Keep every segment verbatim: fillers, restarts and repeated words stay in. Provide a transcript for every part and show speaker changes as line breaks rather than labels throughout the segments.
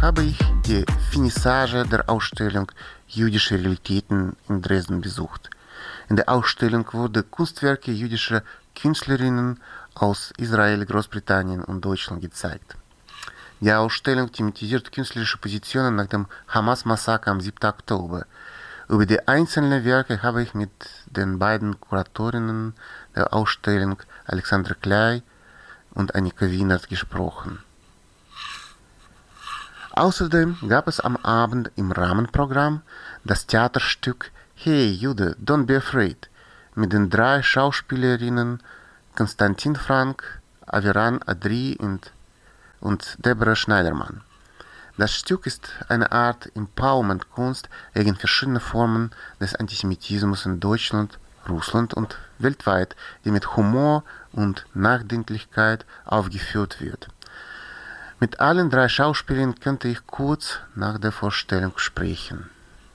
habe ich die Finissage der Ausstellung Jüdische Realitäten in Dresden besucht. In der Ausstellung wurden Kunstwerke jüdischer Künstlerinnen aus Israel, Großbritannien und Deutschland gezeigt. Die Ausstellung thematisiert künstlerische Positionen nach dem Hamas-Massaker am siebten Oktober. Über die einzelnen Werke habe ich mit den beiden Kuratorinnen der Ausstellung, Alexandra Klei und Annika Wienert, gesprochen. Außerdem gab es am Abend im Rahmenprogramm das Theaterstück Hey Jude, Don't Be Afraid mit den drei Schauspielerinnen Konstantin Frank, Aviran Adri und, und Deborah Schneidermann. Das Stück ist eine Art Empowerment-Kunst gegen verschiedene Formen des Antisemitismus in Deutschland, Russland und weltweit, die mit Humor und Nachdenklichkeit aufgeführt wird. Mit allen drei Schauspielern könnte ich kurz nach der Vorstellung sprechen.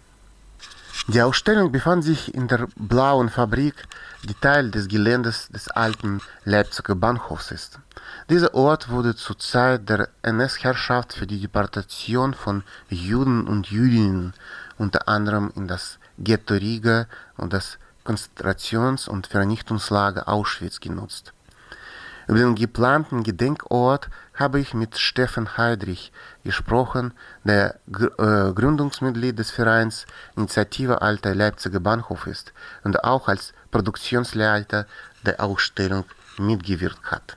Die Ausstellung befand sich in der Blauen Fabrik, die Teil des Geländes des alten Leipziger Bahnhofs ist. Dieser Ort wurde zur Zeit der N S-Herrschaft für die Deportation von Juden und Jüdinnen unter anderem in das Ghetto Riga und das Konzentrations- und Vernichtungslager Auschwitz genutzt. Über den geplanten Gedenkort habe ich mit Steffen Heydrich gesprochen, der äh, Gründungsmitglied des Vereins Initiative Alter Leipziger Bahnhof ist und auch als Produktionsleiter der Ausstellung mitgewirkt hat.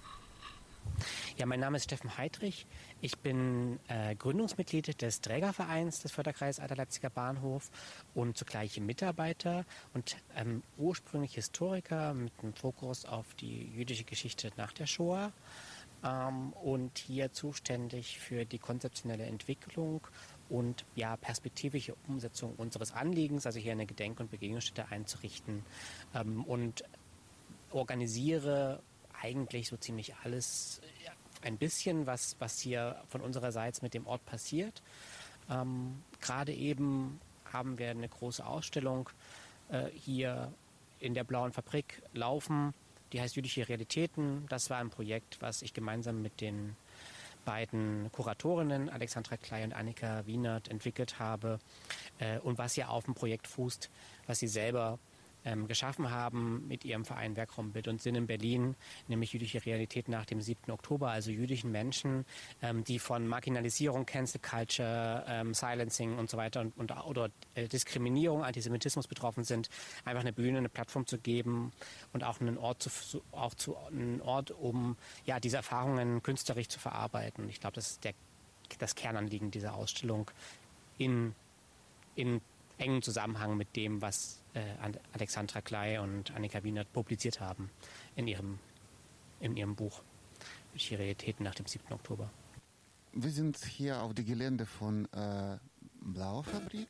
Ja, mein Name ist Steffen Heydrich. Ich bin äh, Gründungsmitglied des Trägervereins des Förderkreises Alter Leipziger Bahnhof und zugleich Mitarbeiter und ähm, ursprünglich Historiker mit einem Fokus auf die jüdische Geschichte nach der Shoah ähm, und hier zuständig für die konzeptionelle Entwicklung und ja, perspektivische Umsetzung unseres Anliegens, also hier eine Gedenk- und Begegnungsstätte einzurichten ähm, und organisiere eigentlich so ziemlich alles ja, ein bisschen, was, was hier von unserer Seite mit dem Ort passiert. Ähm, Gerade eben haben wir eine große Ausstellung äh, hier in der Blauen Fabrik laufen, die heißt Jüdische Realitäten. Das war ein Projekt, was ich gemeinsam mit den beiden Kuratorinnen, Alexandra Klei und Annika Wienert, entwickelt habe äh, und was ja auf dem Projekt fußt, was sie selber ähm, geschaffen haben mit ihrem Verein Werkraum Bild und Sinn in Berlin, nämlich jüdische Realität nach dem siebten Oktober, also jüdischen Menschen, ähm, die von Marginalisierung, Cancel Culture, ähm, Silencing und so weiter und, und oder äh, Diskriminierung, Antisemitismus betroffen sind, einfach eine Bühne, eine Plattform zu geben und auch einen Ort, zu, auch zu, einen Ort, um ja, diese Erfahrungen künstlerisch zu verarbeiten. Ich glaube, das ist der, das Kernanliegen dieser Ausstellung in, in engen Zusammenhang mit dem, was äh, Alexandra Klei und Annika Wienert publiziert haben in ihrem, in ihrem Buch Die Realitäten nach dem siebten Oktober.
Wir sind hier auf dem Gelände von äh, Blaue Fabrik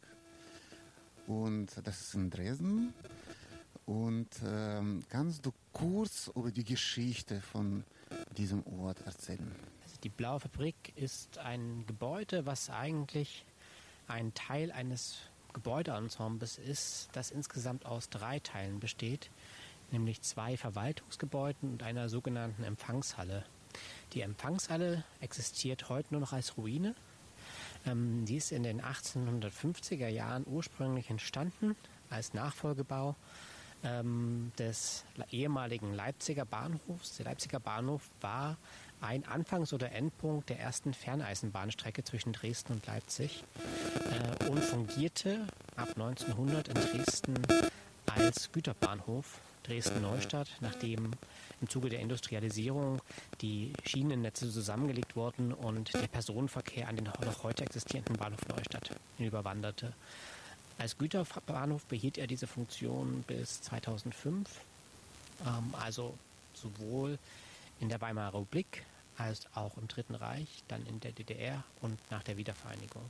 und das ist in Dresden. Und ähm, kannst du kurz über die Geschichte von diesem Ort erzählen?
Also die Blaue Fabrik ist ein Gebäude, was eigentlich ein Teil eines Gebäudeensembles ist, das insgesamt aus drei Teilen besteht, nämlich zwei Verwaltungsgebäuden und einer sogenannten Empfangshalle. Die Empfangshalle existiert heute nur noch als Ruine. Ähm, die ist in den achtzehnhundertfünfziger Jahren ursprünglich entstanden als Nachfolgebau ähm, des ehemaligen Leipziger Bahnhofs. Der Leipziger Bahnhof war ein Anfangs- oder Endpunkt der ersten Ferneisenbahnstrecke zwischen Dresden und Leipzig äh, und fungierte ab neunzehnhundert in Dresden als Güterbahnhof Dresden-Neustadt, nachdem im Zuge der Industrialisierung die Schienennetze zusammengelegt wurden und der Personenverkehr an den noch heute existierenden Bahnhof Neustadt überwanderte. Als Güterbahnhof behielt er diese Funktion bis zweitausendfünf, ähm, also sowohl in der Weimarer Republik als auch im Dritten Reich, dann in der D D R und nach der Wiedervereinigung.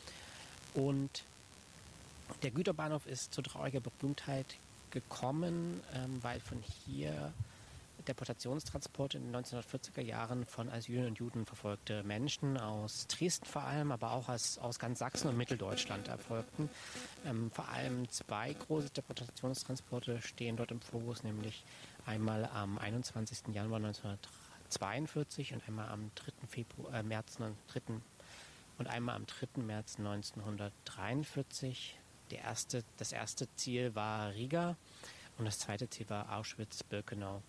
Und der Güterbahnhof ist zu trauriger Berühmtheit gekommen, ähm, weil von hier Deportationstransporte in den neunzehnhundertvierziger Jahren von als Jüdinnen und Juden verfolgte Menschen aus Dresden vor allem, aber auch aus, aus ganz Sachsen und Mitteldeutschland erfolgten. Ähm, vor allem zwei große Deportationstransporte stehen dort im Fokus, nämlich einmal am einundzwanzigsten Januar neunzehnhundertzweiundvierzig und einmal am dritten Februar, äh, März, dritten und einmal am dritten März neunzehnhundertdreiundvierzig. Der erste, das erste Ziel war Riga und das zweite Ziel war Auschwitz-Birkenau.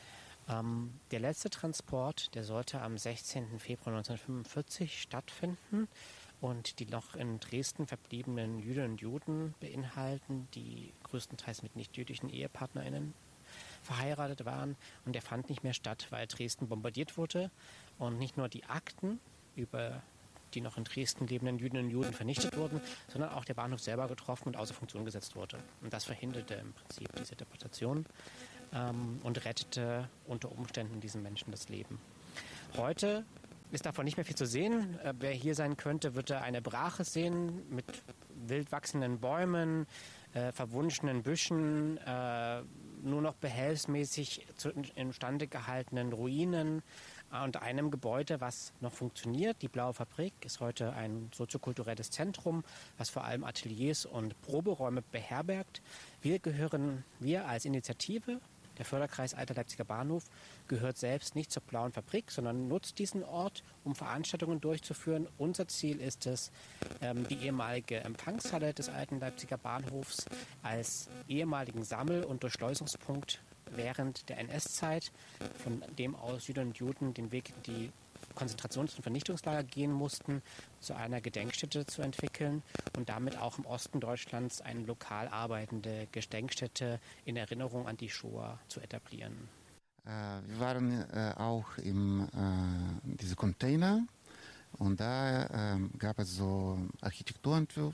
Ähm, der letzte Transport, der sollte am sechzehnten Februar neunzehnhundertfünfundvierzig stattfinden und die noch in Dresden verbliebenen Jüdinnen und Juden beinhalten, die größtenteils mit nicht-jüdischen EhepartnerInnen verheiratet waren. Und der fand nicht mehr statt, weil Dresden bombardiert wurde und nicht nur die Akten über die noch in Dresden lebenden Jüdinnen und Juden vernichtet wurden, sondern auch der Bahnhof selber getroffen und außer Funktion gesetzt wurde. Und das verhinderte im Prinzip diese Deportation ähm, und rettete unter Umständen diesen Menschen das Leben. Heute ist davon nicht mehr viel zu sehen. Äh, wer hier sein könnte, wird da eine Brache sehen mit wild wachsenden Bäumen, äh, verwunschenen Büschen, äh, nur noch behelfsmäßig zu, instande gehaltenen Ruinen äh, und einem Gebäude, was noch funktioniert. Die Blaue Fabrik ist heute ein soziokulturelles Zentrum, was vor allem Ateliers und Proberäume beherbergt. Wir gehören, wir als Initiative, der Förderkreis Alter Leipziger Bahnhof, gehört selbst nicht zur Blauen Fabrik, sondern nutzt diesen Ort, um Veranstaltungen durchzuführen. Unser Ziel ist es, die ehemalige Empfangshalle des Alten Leipziger Bahnhofs als ehemaligen Sammel- und Durchschleusungspunkt während der N S-Zeit, von dem aus Jüdinnen und Juden den Weg in die Konzentrations- und Vernichtungslager gehen mussten, zu einer Gedenkstätte zu entwickeln und damit auch im Osten Deutschlands eine lokal arbeitende Gedenkstätte in Erinnerung an die Shoah zu etablieren.
Äh, wir waren äh, auch im äh, diese Container und da äh, gab es so Architekturentwurf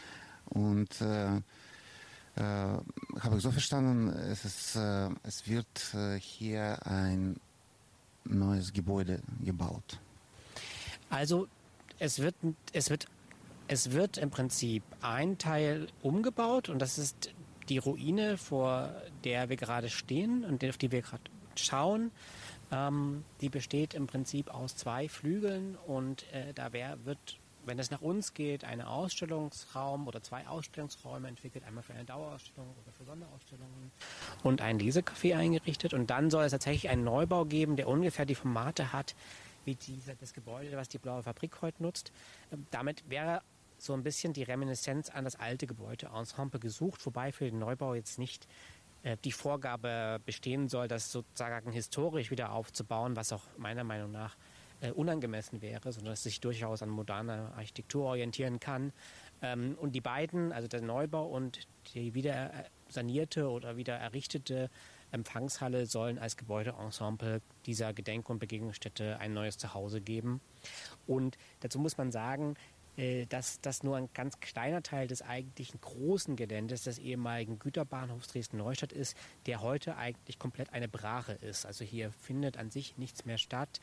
und äh, äh, habe ich so verstanden, es, ist, äh, es wird äh, hier ein neues Gebäude gebaut.
Also es wird, es wird, es wird im Prinzip ein Teil umgebaut und das ist die Ruine, vor der wir gerade stehen und auf die wir gerade schauen. Ähm, die besteht im Prinzip aus zwei Flügeln und äh, da wär, wird, wenn es nach uns geht, ein Ausstellungsraum oder zwei Ausstellungsräume entwickelt, einmal für eine Dauerausstellung oder für Sonderausstellungen und ein Lesecafé eingerichtet. Und dann soll es tatsächlich einen Neubau geben, der ungefähr die Formate hat, wie dieser, das Gebäude, was die Blaue Fabrik heute nutzt. Damit wäre so ein bisschen die Reminiszenz an das alte Gebäudeensemble gesucht, wobei für den Neubau jetzt nicht äh, die Vorgabe bestehen soll, das sozusagen historisch wieder aufzubauen, was auch meiner Meinung nach äh, unangemessen wäre, sondern dass es sich durchaus an moderner Architektur orientieren kann. Ähm, und die beiden, also der Neubau und die wieder sanierte oder wieder errichtete Empfangshalle, sollen als Gebäudeensemble dieser Gedenk- und Begegnungsstätte ein neues Zuhause geben. Und dazu muss man sagen, dass das nur ein ganz kleiner Teil des eigentlichen großen Geländes des ehemaligen Güterbahnhofs Dresden-Neustadt ist, der heute eigentlich komplett eine Brache ist. Also hier findet an sich nichts mehr statt,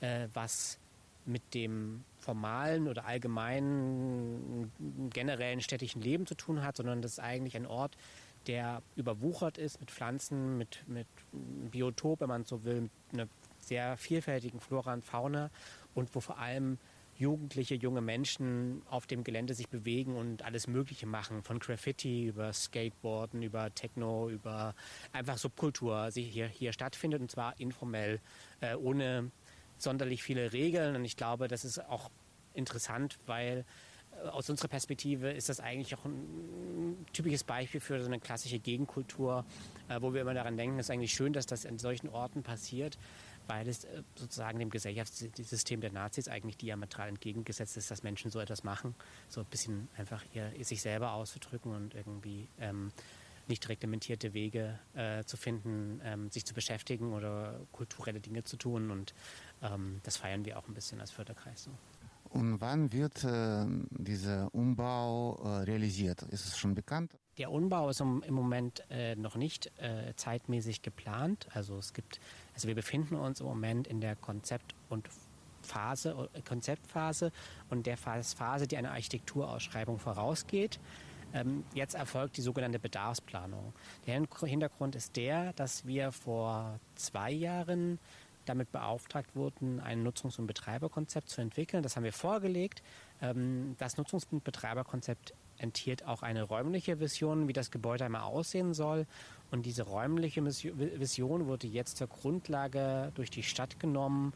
was mit dem formalen oder allgemeinen generellen städtischen Leben zu tun hat, sondern das ist eigentlich ein Ort, der überwuchert ist mit Pflanzen, mit, mit Biotop, wenn man so will, mit einer sehr vielfältigen Flora und Fauna und wo vor allem Jugendliche, junge Menschen auf dem Gelände sich bewegen und alles Mögliche machen, von Graffiti über Skateboarden, über Techno, über einfach Subkultur, die hier, hier stattfindet und zwar informell, äh, ohne sonderlich viele Regeln. Und ich glaube, das ist auch interessant, weil äh, aus unserer Perspektive ist das eigentlich auch ein typisches Beispiel für so eine klassische Gegenkultur, äh, wo wir immer daran denken, es ist eigentlich schön, dass das in solchen Orten passiert, weil es äh, sozusagen dem Gesellschaftssystem der Nazis eigentlich diametral entgegengesetzt ist, dass Menschen so etwas machen, so ein bisschen einfach ihr, sich selber auszudrücken und irgendwie ähm, nicht reglementierte Wege äh, zu finden, ähm, sich zu beschäftigen oder kulturelle Dinge zu tun. Und ähm, das feiern wir auch ein bisschen als Förderkreis so.
Und wann wird äh, dieser Umbau äh, realisiert? Ist es schon bekannt?
Der Umbau ist im, im Moment äh, noch nicht äh, zeitmäßig geplant. Also es gibt, also wir befinden uns im Moment in der Konzept- und Phase, äh, Konzeptphase und der Phase, die einer Architekturausschreibung vorausgeht. Ähm, jetzt erfolgt die sogenannte Bedarfsplanung. Der Hintergrund ist der, dass wir vor zwei Jahren damit beauftragt wurden, ein Nutzungs- und Betreiberkonzept zu entwickeln. Das haben wir vorgelegt. Ähm, das Nutzungs- und Betreiberkonzept enthielt auch eine räumliche Vision, wie das Gebäude einmal aussehen soll. Und diese räumliche Vision wurde jetzt zur Grundlage durch die Stadt genommen,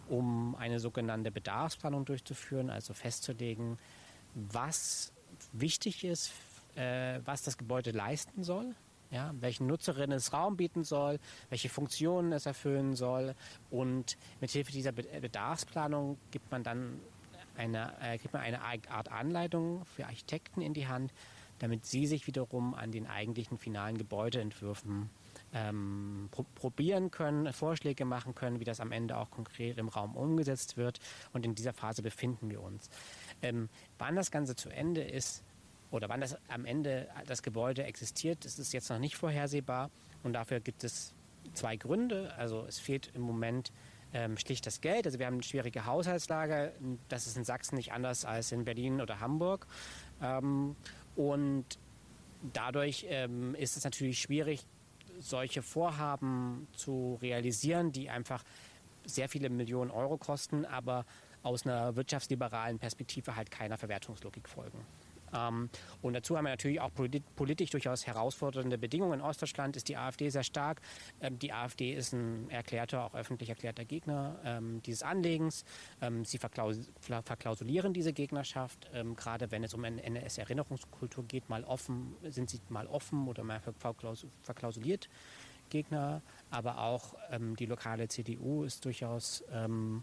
um eine sogenannte Bedarfsplanung durchzuführen, also festzulegen, was wichtig ist, äh, was das Gebäude leisten soll, ja, welchen Nutzerinnen es Raum bieten soll, welche Funktionen es erfüllen soll. Und mithilfe dieser Be- Bedarfsplanung gibt man dann eine, äh, gibt man eine Art Anleitung für Architekten in die Hand, damit sie sich wiederum an den eigentlichen finalen Gebäudeentwürfen ähm, pro- probieren können, Vorschläge machen können, wie das am Ende auch konkret im Raum umgesetzt wird. Und in dieser Phase befinden wir uns. Ähm, wann das Ganze zu Ende ist oder wann das am Ende das Gebäude existiert, das ist jetzt noch nicht vorhersehbar. Und dafür gibt es zwei Gründe. Also es fehlt im Moment ähm, schlicht das Geld. Also wir haben eine schwierige Haushaltslage. Das ist in Sachsen nicht anders als in Berlin oder Hamburg. Ähm, und dadurch ähm, ist es natürlich schwierig, solche Vorhaben zu realisieren, die einfach sehr viele Millionen Euro kosten, aber aus einer wirtschaftsliberalen Perspektive halt keiner Verwertungslogik folgen. Ähm, und dazu haben wir natürlich auch polit- politisch durchaus herausfordernde Bedingungen. In Ostdeutschland ist die AfD sehr stark. Ähm, die AfD ist ein erklärter, auch öffentlich erklärter Gegner ähm, dieses Anlegens. Ähm, sie verklaus- ver- verklausulieren diese Gegnerschaft. Ähm, gerade wenn es um eine N S-Erinnerungskultur geht, mal offen, sind sie mal offen oder mal verklaus- verklausuliert Gegner. Aber auch ähm, die lokale C D U ist durchaus ähm,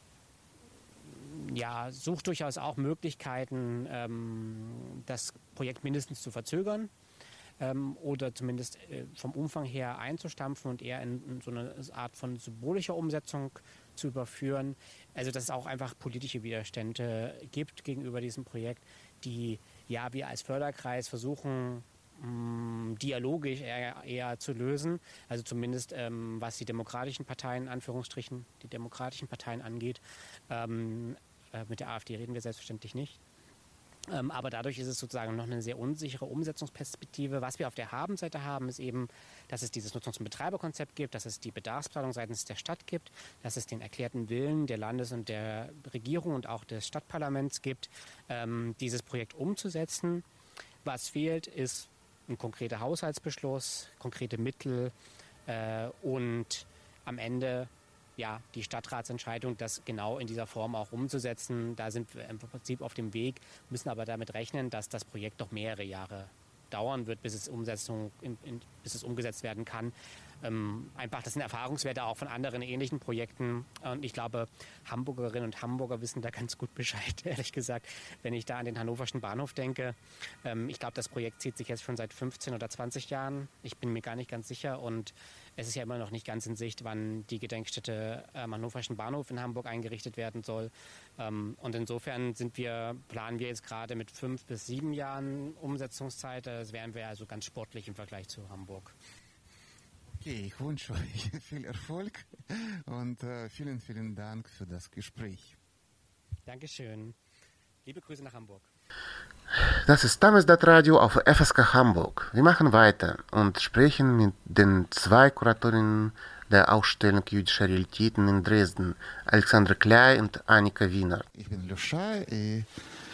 ja, sucht durchaus auch Möglichkeiten, ähm, das Projekt mindestens zu verzögern ähm, oder zumindest äh, vom Umfang her einzustampfen und eher in, in so eine Art von symbolischer Umsetzung zu überführen. Also dass es auch einfach politische Widerstände gibt gegenüber diesem Projekt, die ja wir als Förderkreis versuchen, mh, dialogisch eher, eher zu lösen. Also zumindest ähm, was die demokratischen Parteien, in Anführungsstrichen, die demokratischen Parteien angeht. Ähm, äh, mit der AfD reden wir selbstverständlich nicht. Ähm, aber dadurch ist es sozusagen noch eine sehr unsichere Umsetzungsperspektive. Was wir auf der Habenseite haben, ist eben, dass es dieses Nutzungs- und Betreiberkonzept gibt, dass es die Bedarfsplanung seitens der Stadt gibt, dass es den erklärten Willen der Landes- und der Regierung und auch des Stadtparlaments gibt, ähm, dieses Projekt umzusetzen. Was fehlt, ist ein konkreter Haushaltsbeschluss, konkrete Mittel äh, und am Ende ja, die Stadtratsentscheidung, das genau in dieser Form auch umzusetzen. Da sind wir im Prinzip auf dem Weg, müssen aber damit rechnen, dass das Projekt noch mehrere Jahre dauern wird, bis es, Umsetzung, in, in, bis es umgesetzt werden kann. Ähm, einfach, das sind Erfahrungswerte auch von anderen ähnlichen Projekten. Und ich glaube, Hamburgerinnen und Hamburger wissen da ganz gut Bescheid, ehrlich gesagt. Wenn ich da an den Hannoverschen Bahnhof denke, ähm, ich glaube, das Projekt zieht sich jetzt schon seit fünfzehn oder zwanzig Jahren. Ich bin mir gar nicht ganz sicher. Und es ist ja immer noch nicht ganz in Sicht, wann die Gedenkstätte am Hannoverschen Bahnhof in Hamburg eingerichtet werden soll. Ähm, und insofern sind wir, planen wir jetzt gerade mit fünf bis sieben Jahren Umsetzungszeit. Das wären wir also ganz sportlich im Vergleich zu Hamburg.
Okay, ich wünsche euch viel Erfolg und äh, vielen, vielen Dank für das Gespräch.
Dankeschön. Liebe Grüße nach Hamburg.
Das ist Damesdat Radio auf F S K Hamburg. Wir machen weiter und sprechen mit den zwei Kuratorinnen der Ausstellung Jüdische Realitäten in Dresden, Alexandra Klei und Annika Wiener.
Ich bin Luscha. Ich,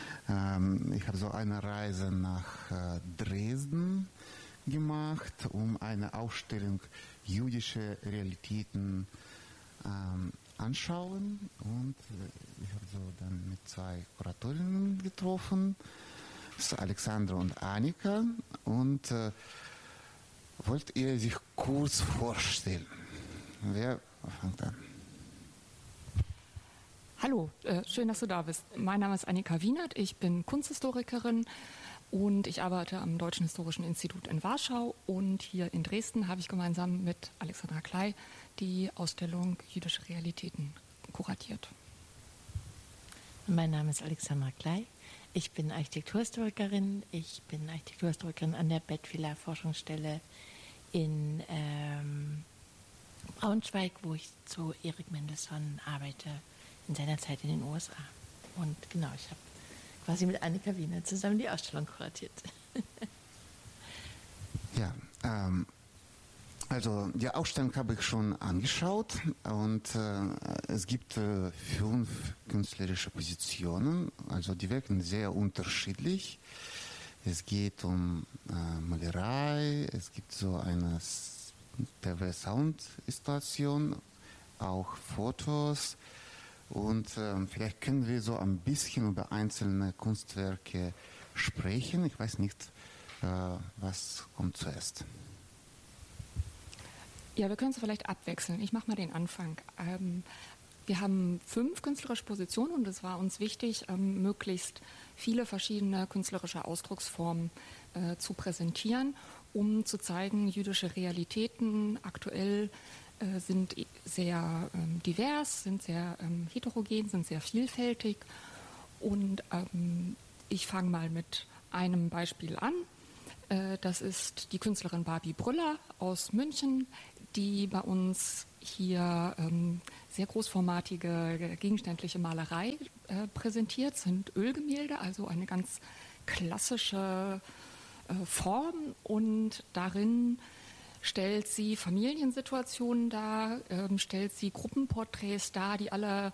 ähm, ich habe so eine Reise nach äh, Dresden gemacht, um eine Ausstellung Jüdische Realitäten ähm, anschauen. Und äh, ich habe so dann mit zwei Kuratorinnen getroffen, Alexandra und Annika. Und äh, wollt ihr sich kurz vorstellen? Wer fängt an?
Hallo, äh, schön, dass du da bist. Mein Name ist Annika Wienert, ich bin Kunsthistorikerin und ich arbeite am Deutschen Historischen Institut in Warschau, und hier in Dresden habe ich gemeinsam mit Alexandra Klei die Ausstellung Jüdische Realitäten kuratiert.
Mein Name ist Alexandra Klei. Ich bin Architekturhistorikerin. Ich bin Architekturhistorikerin an der Bettwiller Forschungsstelle in ähm, Braunschweig, wo ich zu Erik Mendelssohn arbeite, in seiner Zeit in den U S A. Und genau, ich habe quasi mit Annika Wiener zusammen die Ausstellung kuratiert.
Ja, ähm, also die Ausstellung habe ich schon angeschaut, und äh, es gibt äh, fünf künstlerische Positionen, also die wirken sehr unterschiedlich. Es geht um äh, Malerei, es gibt so eine T V-Sound-Installation, auch Fotos, Und äh, vielleicht können wir so ein bisschen über einzelne Kunstwerke sprechen. Ich weiß nicht, äh, was kommt zuerst.
Ja, wir können es vielleicht abwechseln. Ich mache mal den Anfang. Ähm, wir haben fünf künstlerische Positionen und es war uns wichtig, ähm, möglichst viele verschiedene künstlerische Ausdrucksformen äh, zu präsentieren, um zu zeigen, jüdische Realitäten aktuell äh, sind sehr ähm, divers, sind sehr ähm, heterogen, sind sehr vielfältig. Und ähm, ich fange mal mit einem Beispiel an. Äh, das ist die Künstlerin Barbie Brüller aus München, die bei uns hier ähm, sehr großformatige gegenständliche Malerei äh, präsentiert, das sind Ölgemälde, also eine ganz klassische äh, Form, und darin stellt sie Familiensituationen dar, ähm, stellt sie Gruppenporträts dar, die alle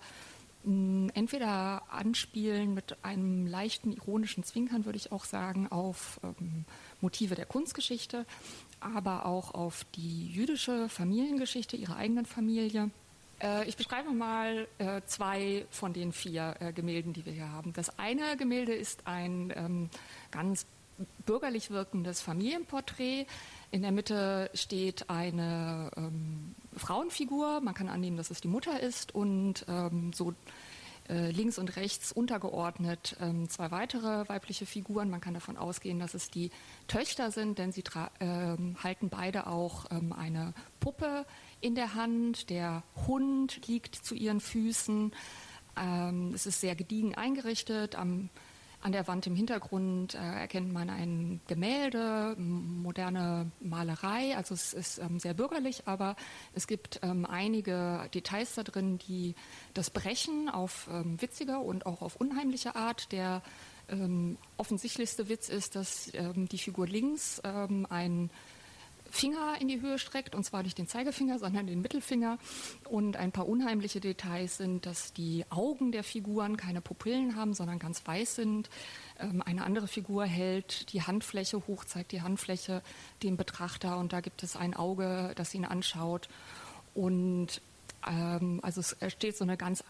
mh, entweder anspielen mit einem leichten ironischen Zwinkern, würde ich auch sagen, auf ähm, Motive der Kunstgeschichte, aber auch auf die jüdische Familiengeschichte ihrer eigenen Familie. Äh, ich beschreibe mal äh, zwei von den vier äh, Gemälden, die wir hier haben. Das eine Gemälde ist ein ähm, ganz bürgerlich wirkendes Familienporträt. In der Mitte steht eine ähm, Frauenfigur. Man kann annehmen, dass es die Mutter ist, und ähm, so äh, links und rechts untergeordnet ähm, zwei weitere weibliche Figuren. Man kann davon ausgehen, dass es die Töchter sind, denn sie tra- ähm, halten beide auch ähm, eine Puppe in der Hand. Der Hund liegt zu ihren Füßen. Ähm, es ist sehr gediegen eingerichtet. Am An der Wand im Hintergrund äh, erkennt man ein Gemälde, moderne Malerei, also es ist ähm, sehr bürgerlich, aber es gibt ähm, einige Details da drin, die das brechen auf ähm, witzige und auch auf unheimliche Art. Der ähm, offensichtlichste Witz ist, dass ähm, die Figur links ähm, ein Finger in die Höhe streckt, und zwar nicht den Zeigefinger, sondern den Mittelfinger. Und ein paar unheimliche Details sind, dass die Augen der Figuren keine Pupillen haben, sondern ganz weiß sind. Ähm, eine andere Figur hält die Handfläche hoch, zeigt die Handfläche dem Betrachter, und da gibt es ein Auge, das ihn anschaut. Und ähm, also es entsteht so eine ganz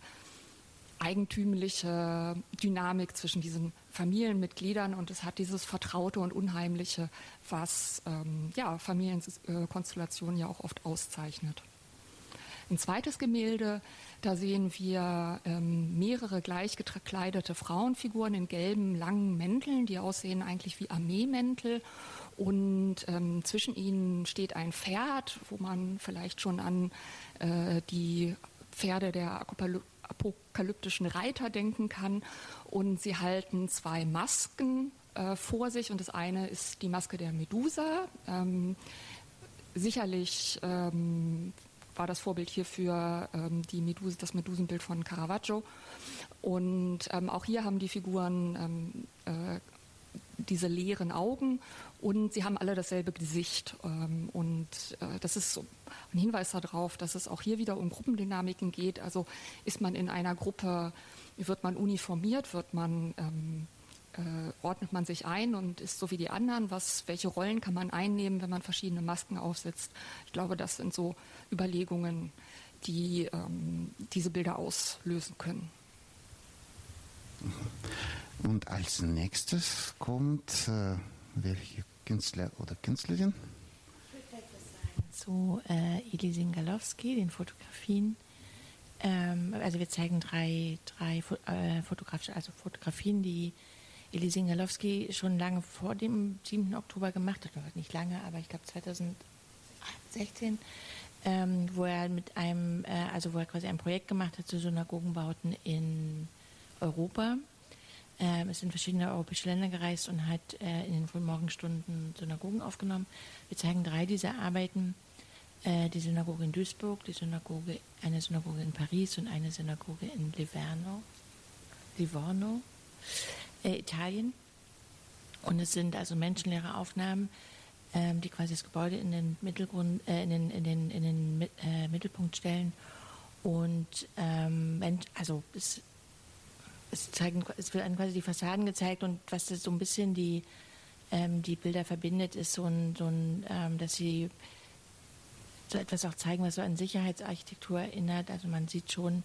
eigentümliche Dynamik zwischen diesen Familienmitgliedern, und es hat dieses Vertraute und Unheimliche, was ähm, ja, Familienkonstellationen ja auch oft auszeichnet. Ein zweites Gemälde, da sehen wir ähm, mehrere gleich gekleidete Frauenfiguren in gelben, langen Mänteln, die aussehen eigentlich wie Armeemäntel, und ähm, zwischen ihnen steht ein Pferd, wo man vielleicht schon an äh, die Pferde der apokalyptischen Reiter denken kann, und sie halten zwei Masken äh, vor sich, und das eine ist die Maske der Medusa. Ähm, sicherlich ähm, war das Vorbild hierfür ähm, die Meduse, das Medusenbild von Caravaggio, und ähm, auch hier haben die Figuren ähm, äh, diese leeren Augen, und sie haben alle dasselbe Gesicht. Ähm, und äh, das ist so ein Hinweis darauf, dass es auch hier wieder um Gruppendynamiken geht. Also ist man in einer Gruppe, wird man uniformiert, wird man, ähm, äh, ordnet man sich ein und ist so wie die anderen. Was, welche Rollen kann man einnehmen, wenn man verschiedene Masken aufsetzt? Ich glaube, das sind so Überlegungen, die ähm, diese Bilder auslösen können.
Und als nächstes kommt äh, welche Künstler oder Künstlerin?
Ich würde etwas sagen zu äh, Eli Singalowski, den Fotografien. Ähm, also wir zeigen drei, drei äh, fotografische, also Fotografien, die Eli Singalowski schon lange vor dem siebten Oktober gemacht hat. Nicht lange, aber ich glaube zweitausendsechzehn, ähm, wo er mit einem, äh, also wo er quasi ein Projekt gemacht hat zu Synagogenbauten in Europa. Ähm, ist in verschiedene europäische Länder gereist und hat äh, in den frühen Morgenstunden Synagogen aufgenommen. Wir zeigen drei dieser Arbeiten. Äh, die Synagoge in Duisburg, die Synagoge, eine Synagoge in Paris und eine Synagoge in Livorno, Livorno äh, Italien. Und es sind also menschenleere Aufnahmen, ähm, die quasi das Gebäude in den, Mittelgrund, äh, in den, in den, in den äh, Mittelpunkt stellen. Und ähm, also es Es, zeigen, es wird quasi die Fassaden gezeigt, und was das so ein bisschen die, ähm, die Bilder verbindet, ist so ein, so ein ähm, dass sie so etwas auch zeigen, was so an Sicherheitsarchitektur erinnert. Also man sieht schon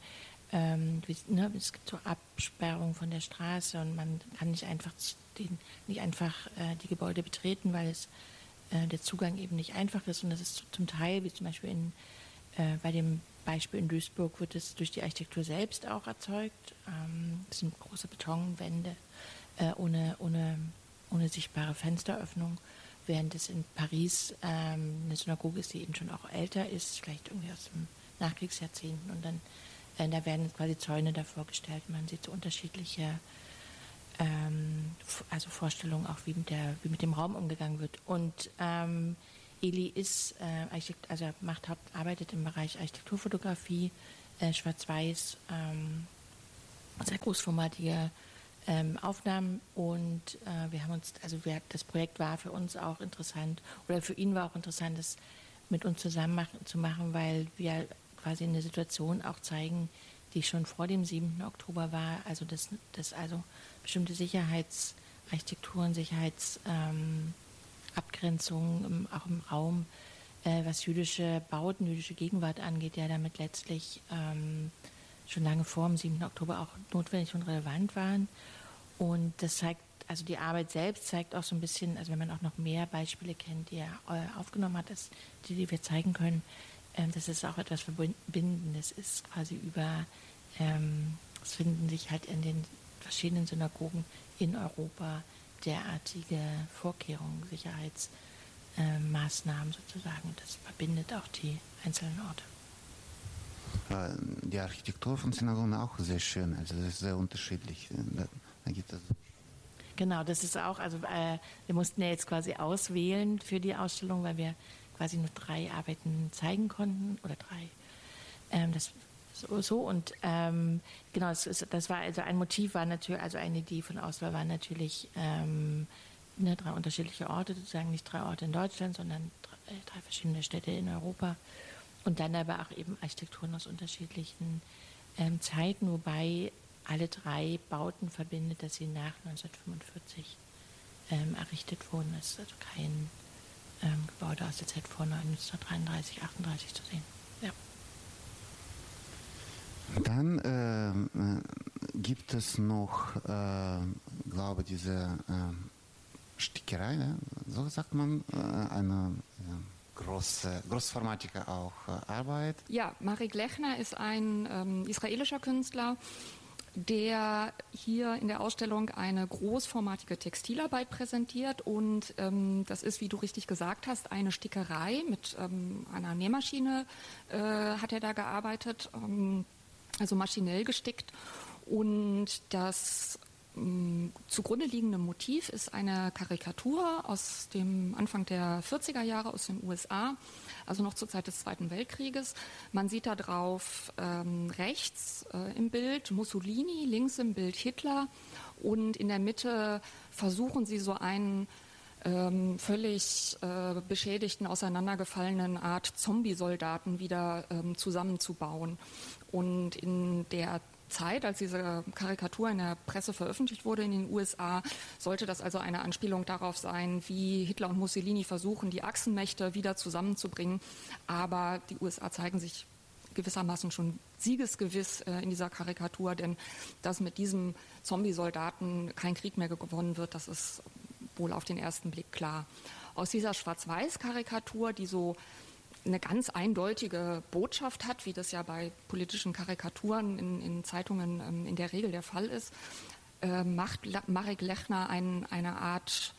ähm, wie, ne, es gibt so Absperrungen von der Straße und man kann nicht einfach, den, nicht einfach äh, die Gebäude betreten, weil es, äh, der Zugang eben nicht einfach ist. Und das ist zum Teil, wie zum Beispiel in, äh, bei dem Beispiel in Duisburg, wird es durch die Architektur selbst auch erzeugt. Ähm, das sind große Betonwände äh, ohne, ohne, ohne sichtbare Fensteröffnung, während es in Paris ähm, eine Synagoge ist, die eben schon auch älter ist, vielleicht irgendwie aus dem Nachkriegsjahrzehnten. Und dann äh, da werden quasi Zäune davor gestellt. Man sieht so unterschiedliche ähm, also Vorstellungen auch, wie mit, der, wie mit dem Raum umgegangen wird. Und ähm, Eli ist, äh, Architekt, also macht Haupt, arbeitet im Bereich Architekturfotografie, äh, Schwarz-Weiß, ähm, sehr großformatige ähm, Aufnahmen und äh, wir haben uns, also wir, das Projekt war für uns auch interessant oder für ihn war auch interessant, das mit uns zusammen machen, zu machen, weil wir quasi eine Situation auch zeigen, die schon vor dem siebten Oktober war, also dass, dass also bestimmte Sicherheitsarchitekturen, Sicherheitsabgrenzungen ähm, auch im Raum, äh, was jüdische Bauten, jüdische Gegenwart angeht, ja damit letztlich ähm, schon lange vor dem siebten Oktober auch notwendig und relevant waren. Und das zeigt, also die Arbeit selbst zeigt auch so ein bisschen, also wenn man auch noch mehr Beispiele kennt, die er äh, aufgenommen hat, das, die, die wir zeigen können, ähm, das ist auch etwas Verbindendes, ist quasi über, ähm, es finden sich halt in den verschiedenen Synagogen in Europa derartige Vorkehrungen, Sicherheitsmaßnahmen äh, sozusagen. Und das verbindet auch die einzelnen Orte.
Die Architektur von Synagogen auch sehr schön, also das ist sehr unterschiedlich. Da, da gibt es
genau, das ist auch, also äh, wir mussten ja jetzt quasi auswählen für die Ausstellung, weil wir quasi nur drei Arbeiten zeigen konnten oder drei. Ähm, das so, so und ähm, genau, das, ist, das war also ein Motiv war natürlich, also eine Idee von Auswahl war natürlich ähm, ne, drei unterschiedliche Orte, sozusagen nicht drei Orte in Deutschland, sondern drei, drei verschiedene Städte in Europa. Und dann aber auch eben Architekturen aus unterschiedlichen ähm, Zeiten, wobei alle drei Bauten verbindet, dass sie nach neunzehnhundertfünfundvierzig ähm, errichtet wurden. Es ist also kein ähm, Gebäude aus der Zeit vor neunzehnhundertdreiunddreißig, achtunddreißig zu sehen. Ja.
Dann äh, äh, gibt es noch, äh, glaube diese äh, Stickerei, ja? So sagt man, äh, eine ja, große, großformatige auch äh, Arbeit.
Ja, Marek Lechner ist ein ähm, israelischer Künstler, der hier in der Ausstellung eine großformatige Textilarbeit präsentiert und ähm, das ist, wie du richtig gesagt hast, eine Stickerei mit ähm, einer Nähmaschine äh, hat er da gearbeitet, ähm, also maschinell gestickt und das ähm, zugrunde liegende Motiv ist eine Karikatur aus dem Anfang der vierziger Jahre aus den U S A, also noch zur Zeit des Zweiten Weltkrieges. Man sieht da drauf ähm, rechts äh, im Bild Mussolini, links im Bild Hitler und in der Mitte versuchen sie so einen ähm, völlig äh, beschädigten, auseinandergefallenen Art Zombie-Soldaten wieder ähm, zusammenzubauen. Und in der Zeit, als diese Karikatur in der Presse veröffentlicht wurde in den U S A, sollte das also eine Anspielung darauf sein, wie Hitler und Mussolini versuchen, die Achsenmächte wieder zusammenzubringen. Aber die U S A zeigen sich gewissermaßen schon siegesgewiss äh, in dieser Karikatur, denn dass mit diesem Zombie-Soldaten kein Krieg mehr gewonnen wird, das ist wohl auf den ersten Blick klar. Aus dieser Schwarz-Weiß-Karikatur, die so eine ganz eindeutige Botschaft hat, wie das ja bei politischen Karikaturen in, in Zeitungen ähm, in der Regel der Fall ist, äh, macht La- Marek Lechner ein, eine Art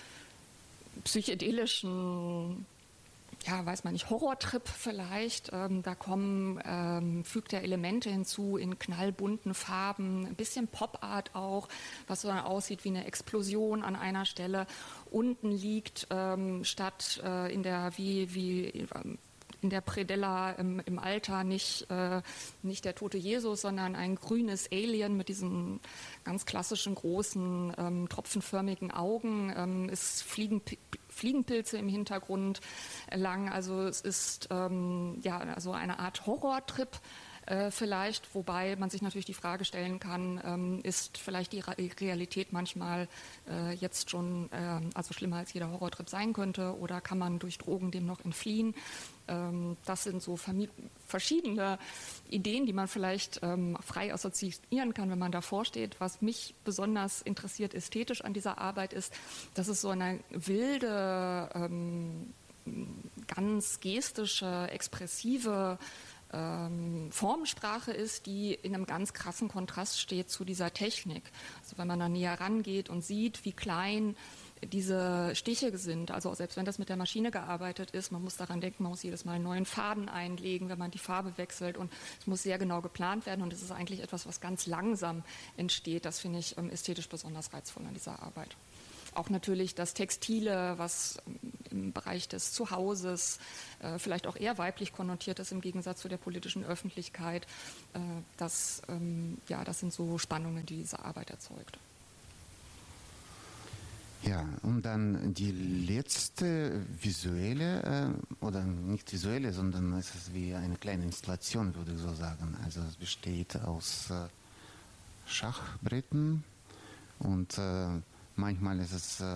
psychedelischen, ja, weiß man nicht, Horrortrip vielleicht. Ähm, da kommen, ähm, fügt er Elemente hinzu in knallbunten Farben, ein bisschen Pop-Art auch, was so aussieht wie eine Explosion an einer Stelle. Unten liegt ähm, statt äh, in der, wie, wie in der Predella im, im Altar nicht, äh, nicht der tote Jesus, sondern ein grünes Alien mit diesen ganz klassischen großen ähm, tropfenförmigen Augen. Ähm, es fliegen Fliegenpilze im Hintergrund lang. Also es ist ähm, ja also eine Art Horrortrip äh, vielleicht, wobei man sich natürlich die Frage stellen kann, ähm, ist vielleicht die Re- Realität manchmal äh, jetzt schon äh, also schlimmer als jeder Horrortrip sein könnte, oder kann man durch Drogen dem noch entfliehen? Ähm, das sind so vermi- verschiedene Ideen, die man vielleicht ähm, frei assoziieren kann, wenn man davor steht. Was mich besonders interessiert ästhetisch an dieser Arbeit ist, dass es so eine wilde, ähm, ganz gestische, expressive ähm, Formensprache ist, die in einem ganz krassen Kontrast steht zu dieser Technik. Also wenn man da näher rangeht und sieht, wie klein diese Stiche sind, also selbst wenn das mit der Maschine gearbeitet ist, man muss daran denken, man muss jedes Mal einen neuen Faden einlegen, wenn man die Farbe wechselt, und es muss sehr genau geplant werden, und es ist eigentlich etwas, was ganz langsam entsteht. Das finde ich ähm, ästhetisch besonders reizvoll an dieser Arbeit. Auch natürlich das Textile, was im Bereich des Zuhauses äh, vielleicht auch eher weiblich konnotiert ist im Gegensatz zu der politischen Öffentlichkeit. Äh, das, ähm, ja, das sind so Spannungen, die diese Arbeit erzeugt.
Ja, und dann die letzte visuelle, äh, oder nicht visuelle, sondern es ist wie eine kleine Installation, würde ich so sagen. Also es besteht aus äh, Schachbretten, und äh, manchmal ist es, äh,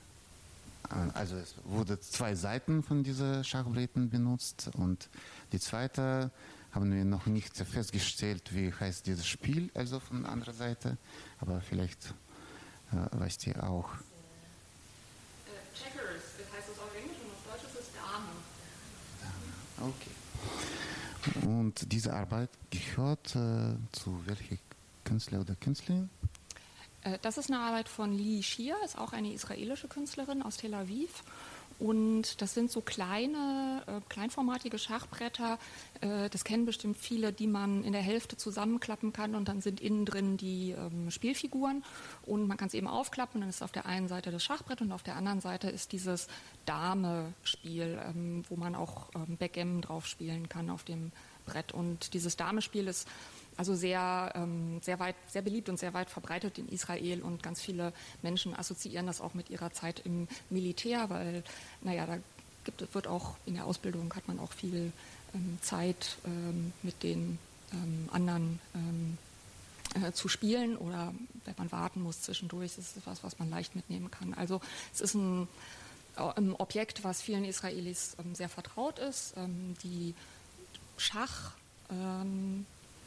also es wurde zwei Seiten von diesen Schachbretten benutzt, und die zweite haben wir noch nicht festgestellt, wie heißt dieses Spiel, also von der anderen Seite, aber vielleicht äh, weißt ihr auch.
Checkers, das heißt es auf Englisch, und auf Deutsch ist es Dame.
Okay. Und diese Arbeit gehört äh, zu welchem Künstler oder Künstlerin?
Das ist eine Arbeit von Lee Shir, ist auch eine israelische Künstlerin aus Tel Aviv. Und das sind so kleine, äh, kleinformatige Schachbretter. Äh, das kennen bestimmt viele, die man in der Hälfte zusammenklappen kann, und dann sind innen drin die ähm, Spielfiguren. Und man kann es eben aufklappen, dann ist auf der einen Seite das Schachbrett und auf der anderen Seite ist dieses Dame-Spiel, ähm, wo man auch ähm, Backgammon drauf spielen kann auf dem Brett. Und dieses Dame-Spiel ist also sehr, ähm, sehr weit, sehr beliebt und sehr weit verbreitet in Israel, und ganz viele Menschen assoziieren das auch mit ihrer Zeit im Militär, weil, naja, da gibt, wird auch in der Ausbildung hat man auch viel ähm, Zeit ähm, mit den ähm, anderen ähm, äh, zu spielen, oder wenn man warten muss zwischendurch, ist es etwas, was man leicht mitnehmen kann. Also es ist ein, ein Objekt, was vielen Israelis ähm, sehr vertraut ist. Ähm, die Schach ähm,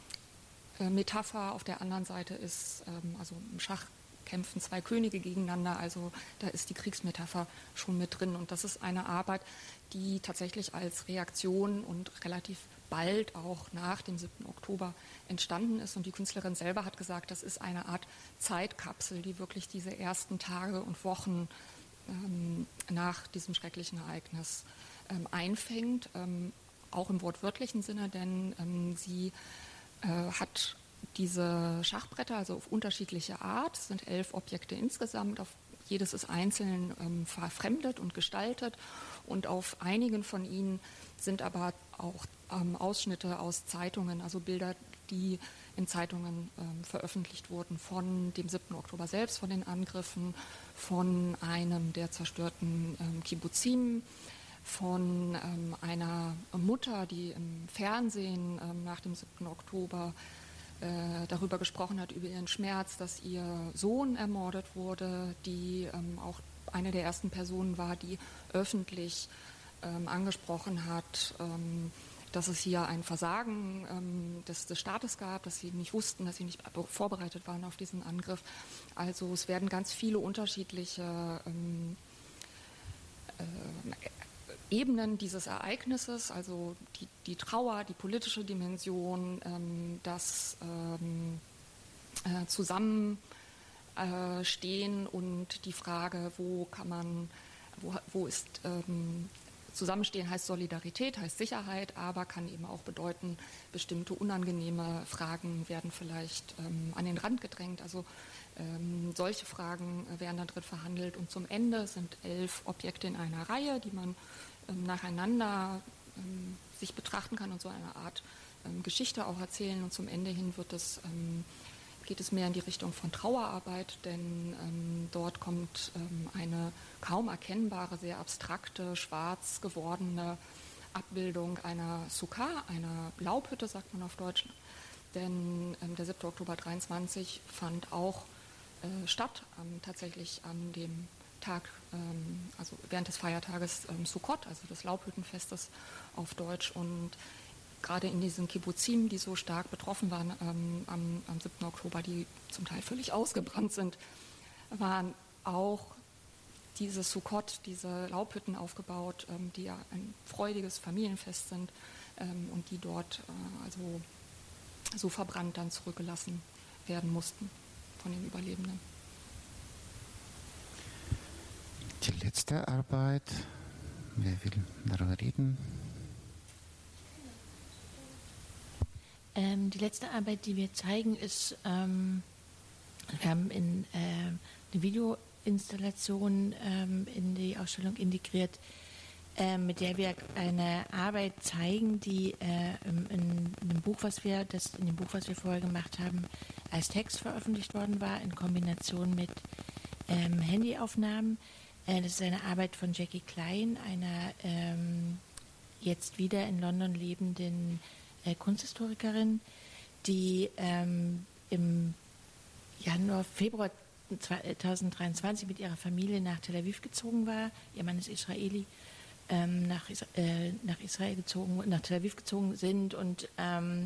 Metapher auf der anderen Seite ist, ähm, also im Schach kämpfen zwei Könige gegeneinander, also da ist die Kriegsmetapher schon mit drin, und das ist eine Arbeit, die tatsächlich als Reaktion und relativ bald auch nach dem siebten Oktober entstanden ist, und die Künstlerin selber hat gesagt, das ist eine Art Zeitkapsel, die wirklich diese ersten Tage und Wochen ähm, nach diesem schrecklichen Ereignis ähm, einfängt, ähm, auch im wortwörtlichen Sinne, denn ähm, sie hat diese Schachbretter, also auf unterschiedliche Art, es sind elf Objekte insgesamt, auf jedes ist einzeln ähm, verfremdet und gestaltet, und auf einigen von ihnen sind aber auch ähm, Ausschnitte aus Zeitungen, also Bilder, die in Zeitungen ähm, veröffentlicht wurden, von dem siebten Oktober selbst, von den Angriffen, von einem der zerstörten ähm, Kibbuzim, von ähm, einer Mutter, die im Fernsehen ähm, nach dem siebten Oktober äh, darüber gesprochen hat, über ihren Schmerz, dass ihr Sohn ermordet wurde, die ähm, auch eine der ersten Personen war, die öffentlich ähm, angesprochen hat, ähm, dass es hier ein Versagen ähm, des, des Staates gab, dass sie nicht wussten, dass sie nicht vorbereitet waren auf diesen Angriff. Also es werden ganz viele unterschiedliche ähm, äh, Ebenen dieses Ereignisses, also die, die Trauer, die politische Dimension, ähm, das ähm, äh, Zusammenstehen äh, und die Frage, wo kann man, wo, wo ist ähm, Zusammenstehen heißt Solidarität, heißt Sicherheit, aber kann eben auch bedeuten, bestimmte unangenehme Fragen werden vielleicht ähm, an den Rand gedrängt. Also ähm, solche Fragen werden da drin verhandelt. Und zum Ende sind elf Objekte in einer Reihe, die man ähm, nacheinander ähm, sich betrachten kann und so eine Art ähm, Geschichte auch erzählen. Und zum Ende hin wird es ähm, geht es mehr in die Richtung von Trauerarbeit, denn ähm, dort kommt ähm, eine kaum erkennbare, sehr abstrakte, schwarz gewordene Abbildung einer Sukkah, einer Laubhütte, sagt man auf Deutsch. Denn ähm, der siebte Oktober dreiundzwanzig fand auch äh, statt, ähm, tatsächlich an dem Tag, ähm, also während des Feiertages ähm, Sukkot, also des Laubhüttenfestes auf Deutsch. Und gerade in diesen Kibbuzim, die so stark betroffen waren ähm, am, am siebten Oktober, die zum Teil völlig ausgebrannt sind, waren auch diese Sukkot, diese Laubhütten aufgebaut, ähm, die ja ein freudiges Familienfest sind ähm, und die dort äh, also so verbrannt dann zurückgelassen werden mussten von den Überlebenden.
Die letzte Arbeit, wer will darüber reden?
Ähm, die letzte Arbeit, die wir zeigen, ist, ähm, wir haben in äh, eine Videoinstallation ähm, in die Ausstellung integriert, äh, mit der wir eine Arbeit zeigen, die äh, in, in, dem Buch, was wir, das in dem Buch, was wir vorher gemacht haben, als Text veröffentlicht worden war, in Kombination mit ähm, Handyaufnahmen. Äh, das ist eine Arbeit von Jackie Klein, einer ähm, jetzt wieder in London lebenden äh, Kunsthistorikerin, die ähm, im Januar, Februar zweitausenddreiundzwanzig mit ihrer Familie nach Tel Aviv gezogen war. Ihr Mann ist Israeli, ähm, nach, äh, nach Israel gezogen, nach Tel Aviv gezogen sind und ähm,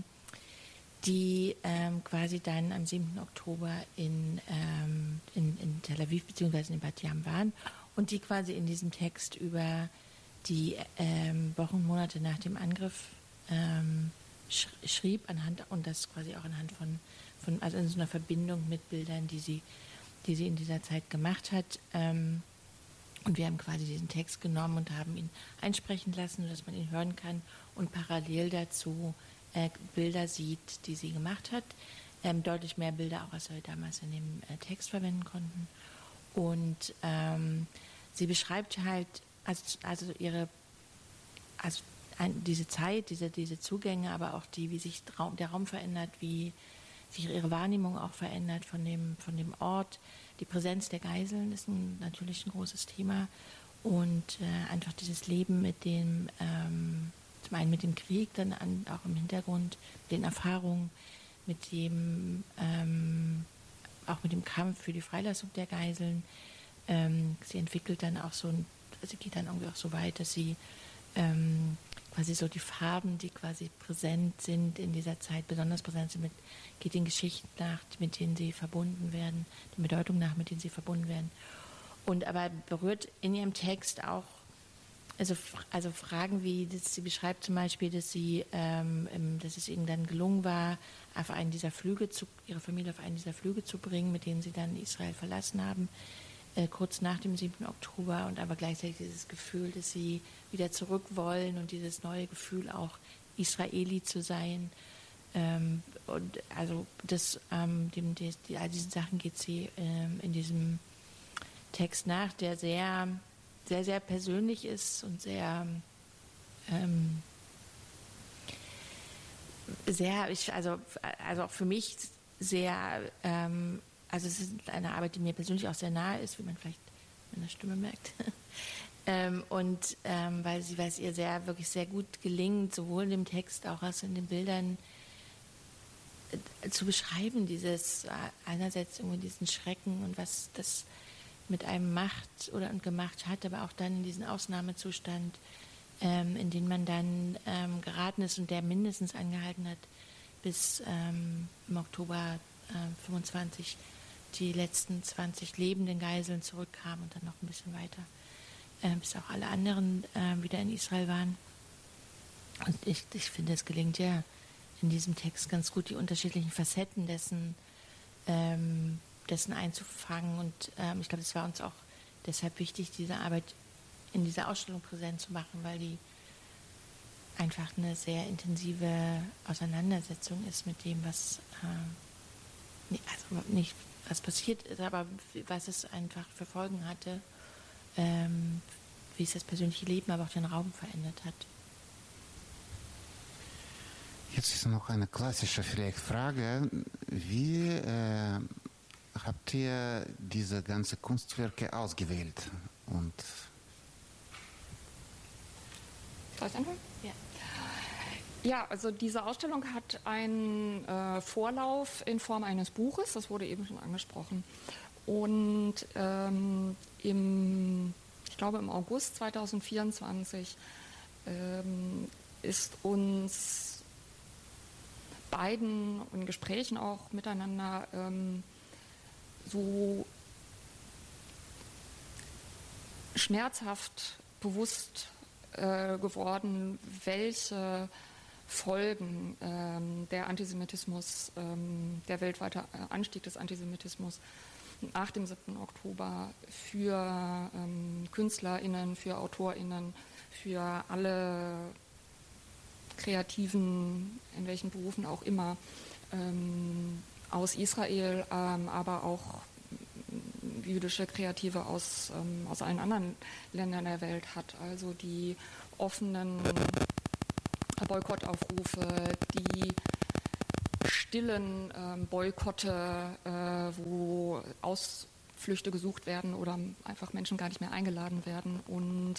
die ähm, quasi dann am siebten Oktober in, ähm, in, in Tel Aviv bzw. in Bat Yam waren und die quasi in diesem Text über die ähm, Wochen, Monate nach dem Angriff ähm, sch schrieb anhand und das quasi auch anhand von, von also in so einer Verbindung mit Bildern, die sie, die sie in dieser Zeit gemacht hat. Ähm, und wir haben quasi diesen Text genommen und haben ihn einsprechen lassen, sodass man ihn hören kann und parallel dazu äh, Bilder sieht, die sie gemacht hat. Ähm, deutlich mehr Bilder auch, als wir damals in dem äh, Text verwenden konnten. Und ähm, sie beschreibt halt also, also ihre also ein, diese Zeit, diese, diese Zugänge, aber auch die, wie sich Raum, der Raum verändert, wie sich ihre Wahrnehmung auch verändert von dem, von dem Ort. Die Präsenz der Geiseln ist ein, natürlich ein großes Thema und äh, einfach dieses Leben mit dem, ähm, zum einen mit dem Krieg, dann an, auch im Hintergrund, mit den Erfahrungen, mit dem, ähm, auch mit dem Kampf für die Freilassung der Geiseln. Ähm, sie entwickelt dann auch so, ein, sie geht dann irgendwie auch so weit, dass sie ähm, quasi so die Farben, die quasi präsent sind in dieser Zeit, besonders präsent sind, mit, geht den Geschichten nach, mit denen sie verbunden werden, die Bedeutung nach, mit denen sie verbunden werden. Und aber berührt in ihrem Text auch, also, also Fragen wie, dass sie beschreibt zum Beispiel, dass sie, ähm, dass es ihnen dann gelungen war, auf einen dieser Flüge zu, ihre Familie auf einen dieser Flüge zu bringen, mit denen sie dann Israel verlassen haben, äh, kurz nach dem siebten Oktober, und aber gleichzeitig dieses Gefühl, dass sie wieder zurück wollen und dieses neue Gefühl auch Israeli zu sein. Ähm, und also das, ähm, dem, die, die, all diesen Sachen geht sie ähm, in diesem Text nach, der sehr sehr, sehr persönlich ist und sehr, ähm, sehr, ich, also, also auch für mich sehr, ähm, also es ist eine Arbeit, die mir persönlich auch sehr nahe ist, wie man vielleicht in der Stimme merkt. ähm, und ähm, weil sie, weil es ihr sehr, wirklich sehr gut gelingt, sowohl in dem Text auch als in den Bildern äh, zu beschreiben, dieses, äh, einerseits irgendwie diesen Schrecken und was das mit einem macht oder und gemacht hat, aber auch dann in diesen Ausnahmezustand, ähm, in den man dann ähm, geraten ist und der mindestens angehalten hat, bis ähm, im Oktober äh, fünfundzwanzig die letzten zwanzig lebenden Geiseln zurückkamen und dann noch ein bisschen weiter, äh, bis auch alle anderen äh, wieder in Israel waren. Und ich, ich finde, es gelingt ja in diesem Text ganz gut, die unterschiedlichen Facetten dessen ähm, dessen einzufangen. Und ähm, ich glaube, es war uns auch deshalb wichtig, diese Arbeit in dieser Ausstellung präsent zu machen, weil die einfach eine sehr intensive Auseinandersetzung ist mit dem, was ähm, also nicht was passiert ist, aber was es einfach für Folgen hatte, ähm, wie es das persönliche Leben, aber auch den Raum verändert hat.
Jetzt ist noch eine klassische vielleicht Frage. Wie äh, habt ihr diese ganzen Kunstwerke ausgewählt? Und
Soll ich anfangen?
Ja.
Ja, also diese Ausstellung hat einen äh, Vorlauf in Form eines Buches, das wurde eben schon angesprochen. Und ähm, im, ich glaube im August zweitausendvierundzwanzig ähm, ist uns beiden in Gesprächen auch miteinander ähm, so schmerzhaft bewusst äh, geworden, welche Folgen ähm, der Antisemitismus, ähm, der weltweite Anstieg des Antisemitismus nach dem siebten Oktober für ähm, KünstlerInnen, für AutorInnen, für alle Kreativen, in welchen Berufen auch immer, ähm, aus Israel, ähm, aber auch jüdische Kreative aus, ähm, aus allen anderen Ländern der Welt hat. Also die offenen Boykottaufrufe, die stillen ähm, Boykotte, äh, wo Ausflüchte gesucht werden oder einfach Menschen gar nicht mehr eingeladen werden. Und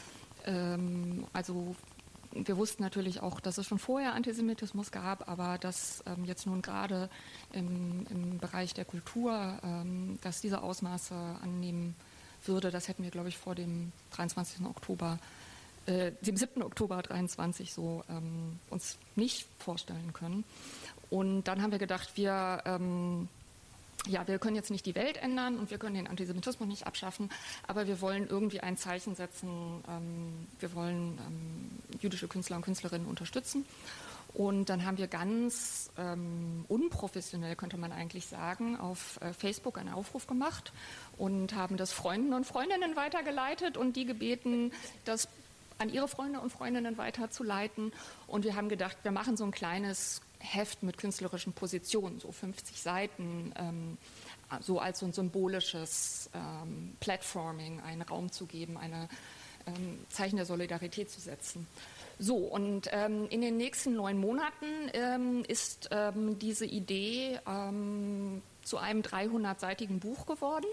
ähm, also wir wussten natürlich auch, dass es schon vorher Antisemitismus gab, aber dass ähm, jetzt nun gerade im, im Bereich der Kultur, ähm, dass diese Ausmaße annehmen würde, das hätten wir, glaube ich, vor dem dreiundzwanzigsten Oktober, äh, dem siebten Oktober dreiundzwanzig so ähm, uns nicht vorstellen können. Und dann haben wir gedacht, wir ähm, ja, wir können jetzt nicht die Welt ändern und wir können den Antisemitismus nicht abschaffen, aber wir wollen irgendwie ein Zeichen setzen, ähm, wir wollen ähm, jüdische Künstler und Künstlerinnen unterstützen. Und dann haben wir ganz ähm, unprofessionell, könnte man eigentlich sagen, auf äh, Facebook einen Aufruf gemacht und haben das Freunden und Freundinnen weitergeleitet und die gebeten, das an ihre Freunde und Freundinnen weiterzuleiten. Und wir haben gedacht, wir machen so ein kleines Heft mit künstlerischen Positionen, so fünfzig Seiten, ähm, so als so ein symbolisches ähm, Platforming, einen Raum zu geben, eine ähm, Zeichen der Solidarität zu setzen. So, und ähm, in den nächsten neun Monaten ähm, ist ähm, diese Idee ähm, zu einem dreihundertseitigen Buch geworden.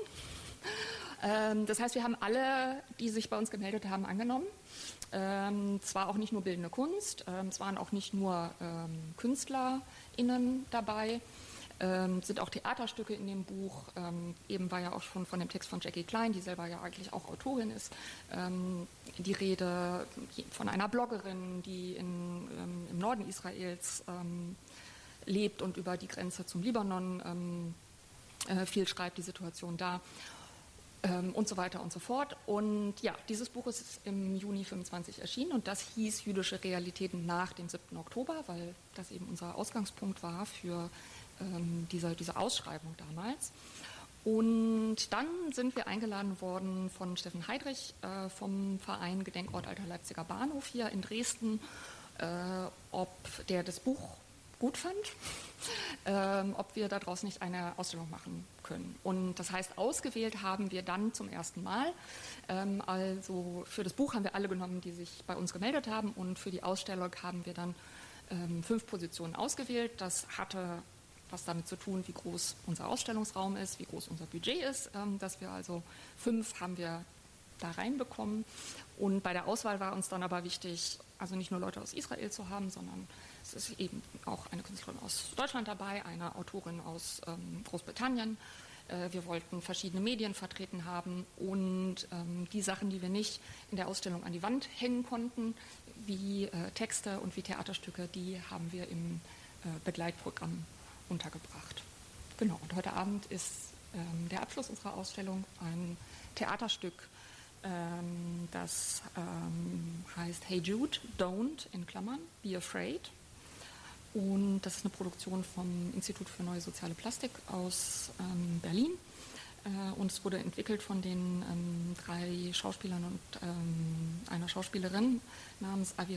Ähm, das heißt, wir haben alle, die sich bei uns gemeldet haben, angenommen. Ähm, es war auch nicht nur bildende Kunst, ähm, es waren auch nicht nur ähm, KünstlerInnen dabei, ähm, sind auch Theaterstücke in dem Buch. Ähm, eben war ja auch schon von dem Text von Jackie Klein, die selber ja eigentlich auch Autorin ist, ähm, die Rede von einer Bloggerin, die in, ähm, im Norden Israels ähm, lebt und über die Grenze zum Libanon ähm, äh, viel schreibt, die Situation da. Ähm, und so weiter und so fort. Und ja, dieses Buch ist im Juni fünfundzwanzig erschienen und das hieß Jüdische Realitäten nach dem siebten Oktober, weil das eben unser Ausgangspunkt war für ähm, diese, diese Ausschreibung damals. Und dann sind wir eingeladen worden von Steffen Heidrich äh, vom Verein Gedenkort Alter Leipziger Bahnhof hier in Dresden, äh, ob der das Buch gut fand, ähm, ob wir daraus nicht eine Ausstellung machen können. Und das heißt, ausgewählt haben wir dann zum ersten Mal. Ähm, also für das Buch haben wir alle genommen, die sich bei uns gemeldet haben, und für die Ausstellung haben wir dann ähm, fünf Positionen ausgewählt. Das hatte was damit zu tun, wie groß unser Ausstellungsraum ist, wie groß unser Budget ist, ähm, dass wir also fünf haben wir da reinbekommen. Und bei der Auswahl war uns dann aber wichtig, also nicht nur Leute aus Israel zu haben, sondern es ist eben auch eine Künstlerin aus Deutschland dabei, eine Autorin aus ähm, Großbritannien. Äh, wir wollten verschiedene Medien vertreten haben und ähm, die Sachen, die wir nicht in der Ausstellung an die Wand hängen konnten, wie äh, Texte und wie Theaterstücke, die haben wir im äh, Begleitprogramm untergebracht. Genau, und heute Abend ist ähm, der Abschluss unserer Ausstellung ein Theaterstück, ähm, das ähm, heißt Hey Jude, Don't, in Klammern, Be Afraid. Und das ist eine Produktion vom Institut für Neue Soziale Plastik aus ähm, Berlin. Äh, und es wurde entwickelt von den ähm, drei Schauspielern und ähm, einer Schauspielerin namens Avi